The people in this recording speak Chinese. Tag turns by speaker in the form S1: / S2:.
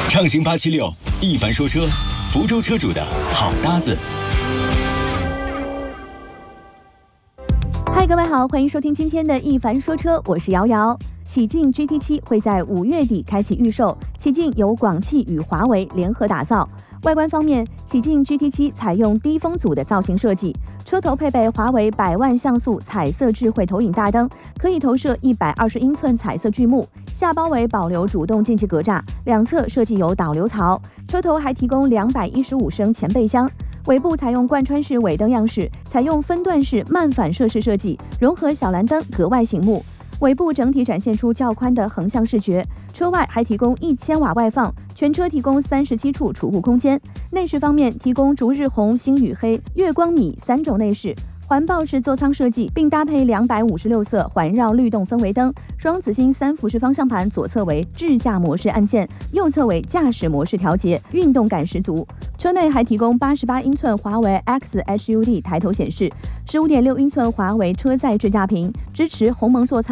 S1: 畅行876，一凡说车，福州车主的好搭子。
S2: 嗨，各位好，欢迎收听今天的一凡说车，我是瑶瑶。启骏 GT7 会在5月底开启预售，启骏由广汽与华为联合打造。外观方面，启骏 GT7 采用低风阻的造型设计，车头配备华为100万像素彩色智慧投影大灯，可以投射120英寸彩色巨幕，下包围保留主动进气格栅，两侧设计有导流槽，车头还提供215升前备箱。尾部采用贯穿式尾灯样式，采用分段式慢反射式设计，融合小蓝灯格外醒目。尾部整体展现出较宽的横向视觉，车外还提供1000瓦外放，全车提供37处储物空间。内饰方面提供逐日红、星宇黑、月光米3种内饰，环抱式座舱设计，并搭配256色环绕律动氛围灯，双子星3辐式方向盘，左侧为智驾模式按键，右侧为驾驶模式调节，运动感十足。车内还提供88英寸华为 X HUD 抬头显示，15.6英寸华为车载智驾屏，支持鸿蒙座舱。